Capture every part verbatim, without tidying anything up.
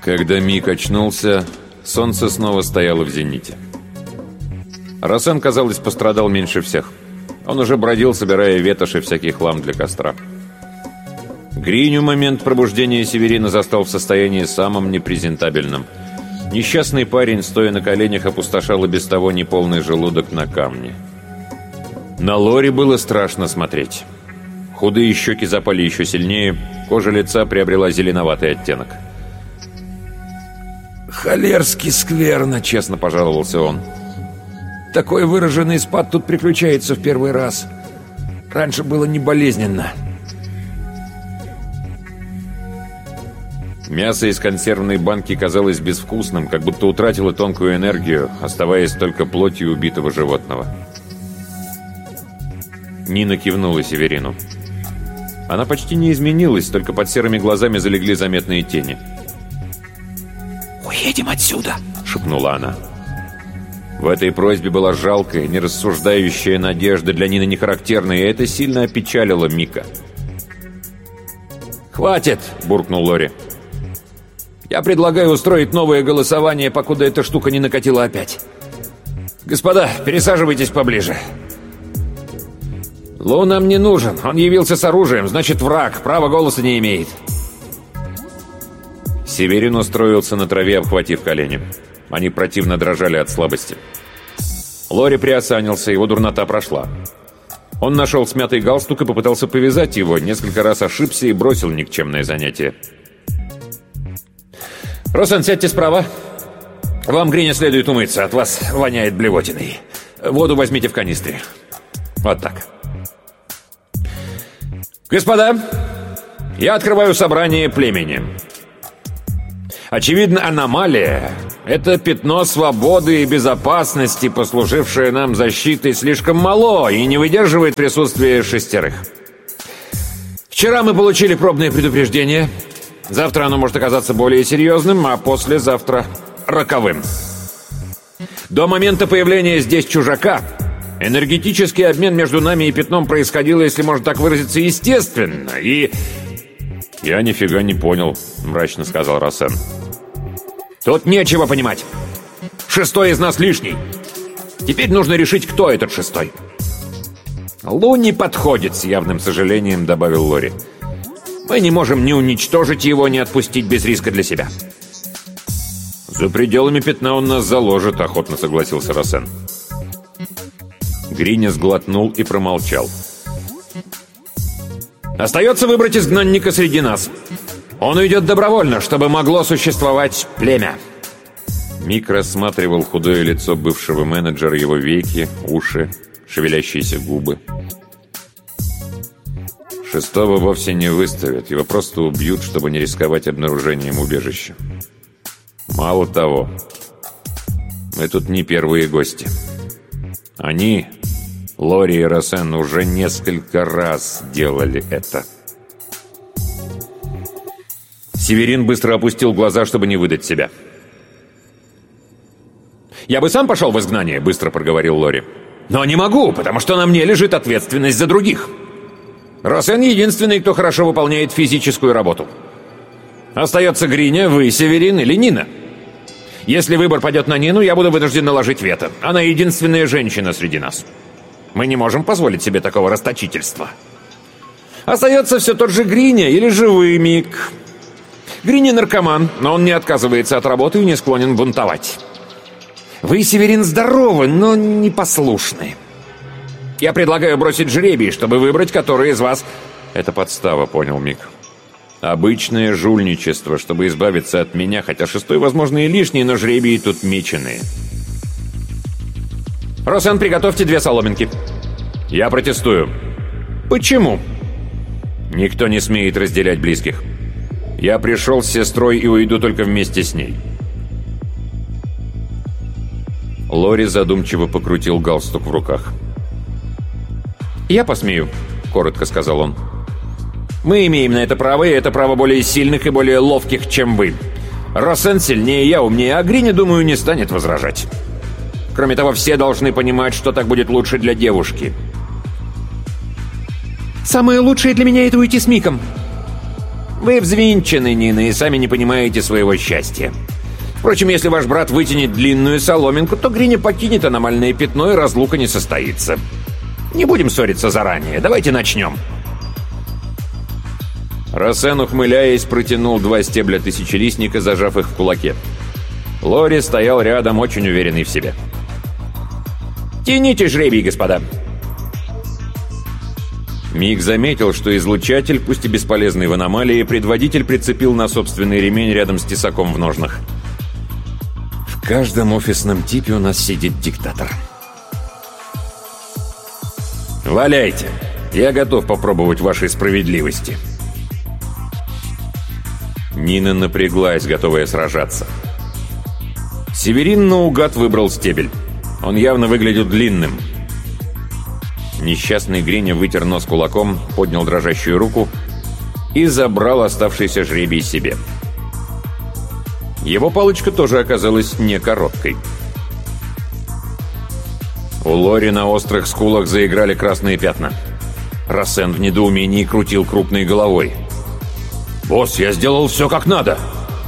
Когда Мик очнулся, солнце снова стояло в зените. Рассен, казалось, пострадал меньше всех. Он уже бродил, собирая ветошь и всякий хлам для костра. Гриню момент пробуждения Северина застал в состоянии самым непрезентабельном. Несчастный парень, стоя на коленях, опустошал и без того неполный желудок на камне. На Лори было страшно смотреть. Худые щеки запали еще сильнее, кожа лица приобрела зеленоватый оттенок. «Холерски скверно», — честно пожаловался он. «Такой выраженный спад тут приключается в первый раз. Раньше было не болезненно». Мясо из консервной банки казалось безвкусным, как будто утратило тонкую энергию, оставаясь только плотью убитого животного. Нина кивнула Северину. Она почти не изменилась, только под серыми глазами залегли заметные тени. «Уедем отсюда!» — шепнула она. В этой просьбе была жалкая, нерассуждающая надежда, для Нины нехарактерная, и это сильно опечалило Мика. «Хватит!» — буркнул Лори. «Я предлагаю устроить новое голосование, покуда эта штука не накатила опять. Господа, пересаживайтесь поближе. Лу нам не нужен. Он явился с оружием, значит, враг, права голоса не имеет». Северин устроился на траве, обхватив колени. Они противно дрожали от слабости. Лори приосанился, его дурнота прошла. Он нашел смятый галстук и попытался повязать его, несколько раз ошибся и бросил никчемное занятие. «Рассен, сядьте справа. Вам, Гриня, следует умыться, от вас воняет блевотиной. Воду возьмите в канистре. Вот так. Господа, я открываю собрание племени. Очевидно, аномалия — это пятно свободы и безопасности, послужившее нам защитой, слишком мало и не выдерживает присутствия шестерых. Вчера мы получили пробное предупреждение. Завтра оно может оказаться более серьезным, а послезавтра — роковым. До момента появления здесь чужака энергетический обмен между нами и пятном происходил, если можно так выразиться, естественно, и... «Я нифига не понял», — мрачно сказал Рассен. «Тут нечего понимать. Шестой из нас лишний. Теперь нужно решить, кто этот шестой». «Лу не подходит», — с явным сожалением добавил Лори. «Мы не можем ни уничтожить его, ни отпустить без риска для себя». «За пределами пятна он нас заложит», — охотно согласился Рассен. Гриня сглотнул и промолчал. «Остается выбрать изгнанника среди нас. Он уйдет добровольно, чтобы могло существовать племя». Мик рассматривал худое лицо бывшего менеджера, его веки, уши, шевелящиеся губы. Шестого вовсе не выставят, его просто убьют, чтобы не рисковать обнаружением убежища. Мало того, мы тут не первые гости. Они, Лори и Рассен, уже несколько раз делали это. Северин быстро опустил глаза, чтобы не выдать себя. «Я бы сам пошел в изгнание», — быстро проговорил Лори. «Но не могу, потому что на мне лежит ответственность за других. Рассен единственный, кто хорошо выполняет физическую работу. Остается Гриня, вы, Северин или Нина. Если выбор пойдет на Нину, я буду вынужден наложить вето. Она единственная женщина среди нас. Мы не можем позволить себе такого расточительства. Остается все тот же Гриня или же вы, Мик. Гриня наркоман, но он не отказывается от работы и не склонен бунтовать. Вы, Северин, здоровы, но непослушны. Я предлагаю бросить жребий, чтобы выбрать, который из вас...» «Это подстава», — понял Мик. «Обычное жульничество, чтобы избавиться от меня, хотя шестой, возможно, и лишний, но жребии тут меченые». «Рассен, приготовьте две соломинки». «Я протестую». «Почему?» «Никто не смеет разделять близких. Я пришел с сестрой и уйду только вместе с ней». Лори задумчиво покрутил галстук в руках. «Я посмею», — коротко сказал он. «Мы имеем на это право, и это право более сильных и более ловких, чем вы. Рассен сильнее, я умнее, а Гриня, думаю, не станет возражать. Кроме того, все должны понимать, что так будет лучше для девушки». «Самое лучшее для меня — это уйти с Миком». Вы взвинчены, Нина, и сами не понимаете своего счастья. Впрочем, если ваш брат вытянет длинную соломинку, то Гриня покинет аномальное пятно, и разлука не состоится. Не будем ссориться заранее. Давайте начнем. Рассен, ухмыляясь, протянул два стебля тысячелистника, зажав их в кулаке. Лори стоял рядом, очень уверенный в себе. «Тяните жребий, господа!» Мик заметил, что излучатель, пусть и бесполезный в аномалии, предводитель прицепил на собственный ремень рядом с тесаком в ножнах. В каждом офисном типе у нас сидит диктатор. «Валяйте! Я готов попробовать вашей справедливости!» Нина напряглась, готовая сражаться. Северин наугад выбрал стебель. Он явно выглядел длинным. Несчастный Гриня вытер нос кулаком, поднял дрожащую руку и забрал оставшийся жребий себе. Его палочка тоже оказалась не короткой. У Лори на острых скулах заиграли красные пятна. Рассен в недоумении крутил крупной головой. «Босс, я сделал все как надо!»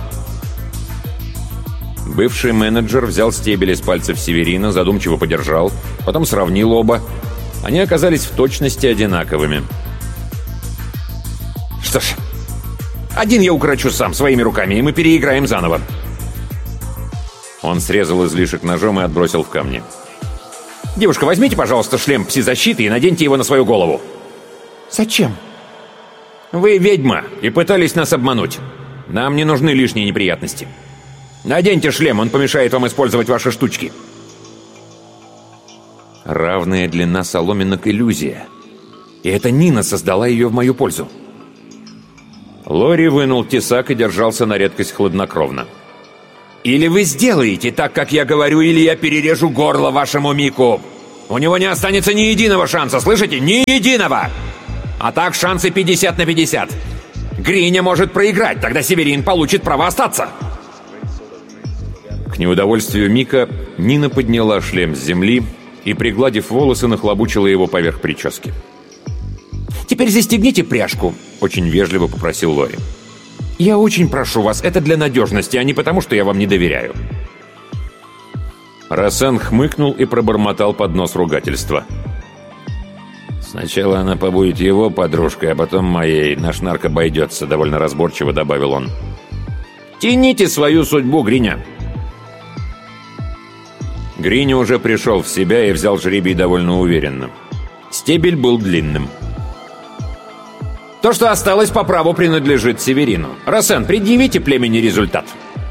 Бывший менеджер взял стебель из пальцев Северина, задумчиво подержал, потом сравнил оба. Они оказались в точности одинаковыми. «Что ж, один я укорочу сам, своими руками, и мы переиграем заново». Он срезал излишек ножом и отбросил в камни. «Девушка, возьмите, пожалуйста, шлем пси-защиты и наденьте его на свою голову». «Зачем?» «Вы ведьма и пытались нас обмануть. Нам не нужны лишние неприятности. Наденьте шлем, он помешает вам использовать ваши штучки». Равная длина соломинок — иллюзия. И это Нина создала ее в мою пользу. Лори вынул тесак и держался на редкость хладнокровно. «Или вы сделаете так, как я говорю, или я перережу горло вашему Мику. У него не останется ни единого шанса, слышите? Ни единого! А так шансы пятьдесят на пятьдесят. Гриня может проиграть, тогда Северин получит право остаться». К неудовольствию Мика Нина подняла шлем с земли и, пригладив волосы, нахлобучила его поверх прически. «Теперь застегните пряжку», — очень вежливо попросил Лори. «Я очень прошу вас, это для надежности, а не потому, что я вам не доверяю». Рассен хмыкнул и пробормотал под нос ругательства. «Сначала она побудет его подружкой, а потом моей. Наш нарк обойдется», — довольно разборчиво добавил он. «Тяните свою судьбу, Гриня». Гриня уже пришел в себя и взял жребий довольно уверенно. Стебель был длинным. «То, что осталось по праву, принадлежит Северину. Рассен, предъявите племени результат».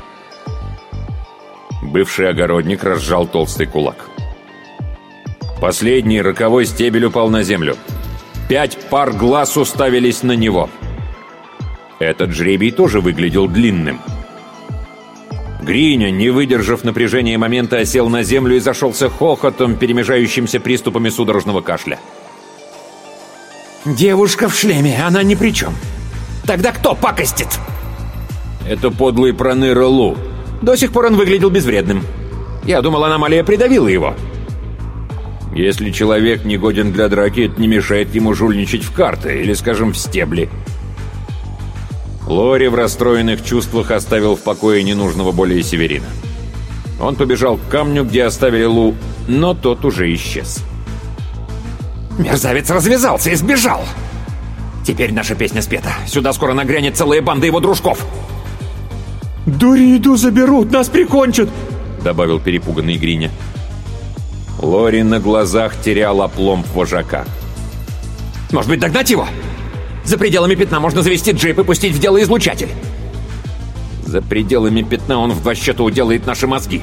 Бывший огородник разжал толстый кулак. Последний роковой стебель упал на землю. Пять пар глаз уставились на него. Этот жребий тоже выглядел длинным. Гриня, не выдержав напряжения момента, осел на землю и зашелся хохотом, перемежающимся приступами судорожного кашля. «Девушка в шлеме, она ни при чем. Тогда кто пакостит?» «Это подлый проныра Лу. До сих пор он выглядел безвредным. Я думал, аномалия придавила его». «Если человек не годен для драки, это не мешает ему жульничать в карты или, скажем, в стебли». Лори в расстроенных чувствах оставил в покое ненужного более Северина. Он побежал к камню, где оставили Лу, но тот уже исчез. «Мерзавец развязался и сбежал! Теперь наша песня спета. Сюда скоро нагрянет целая банда его дружков!» «Дури еду заберут, нас прикончат!» — добавил перепуганный Гриня. Лори на глазах терял опломб вожака. «Может быть, догнать его? За пределами пятна можно завести джип и пустить в дело излучатель!» «За пределами пятна он в два счета уделает наши мозги!»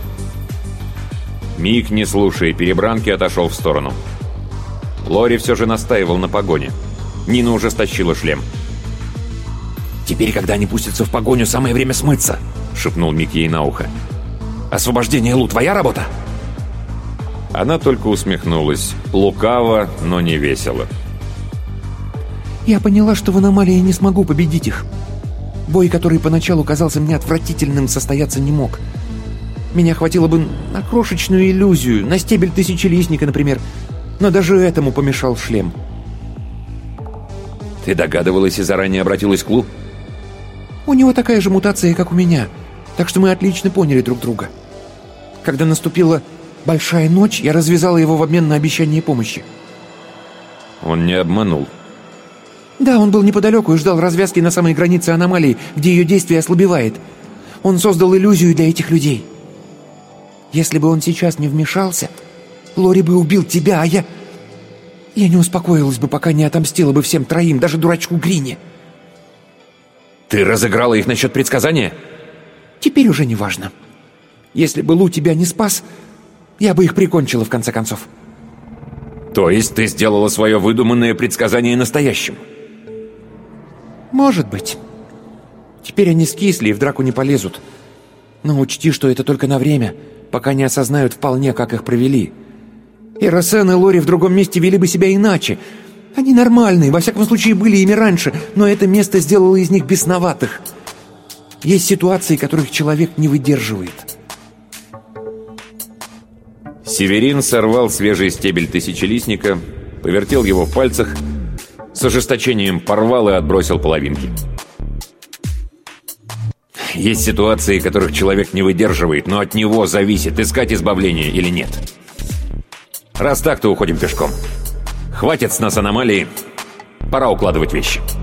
Мик, не слушая перебранки, отошел в сторону. Лори все же настаивал на погоне. Нина уже стащила шлем. «Теперь, когда они пустятся в погоню, самое время смыться!» — шепнул Мик ей на ухо. «Освобождение Лу — твоя работа?» Она только усмехнулась. Лукаво, но не весело. «Я поняла, что в аномалии не смогу победить их. Бой, который поначалу казался мне отвратительным, состояться не мог. Меня хватило бы на крошечную иллюзию, на стебель тысячелистника, например. Но даже этому помешал шлем». «Ты догадывалась и заранее обратилась к Лу?» У него такая же мутация, как у меня, так что мы отлично поняли друг друга. Когда наступила большая ночь, я развязала его в обмен на обещание помощи. Он не обманул. Да, он был неподалеку и ждал развязки на самой границе аномалии, где ее действие ослабевает. Он создал иллюзию для этих людей. Если бы он сейчас не вмешался, Лори бы убил тебя, а я... Я не успокоилась бы, пока не отомстила бы всем троим, даже дурачку Грине. Ты разыграла их насчет предсказания? Теперь уже не важно. Если бы Лу тебя не спас, я бы их прикончила в конце концов. То есть ты сделала свое выдуманное предсказание настоящим? Может быть. Теперь они скисли и в драку не полезут. Но учти, что это только на время, пока не осознают вполне, как их провели. И Росен, и Лори в другом месте вели бы себя иначе. Они нормальные, во всяком случае были ими раньше, но это место сделало из них бесноватых. Есть ситуации, которых человек не выдерживает. Северин сорвал свежий стебель тысячелистника, повертел его в пальцах, с ожесточением порвал и отбросил половинки. Есть ситуации, которых человек не выдерживает, но от него зависит, искать избавление или нет. Раз так, то уходим пешком. Хватит с нас аномалии, пора укладывать вещи.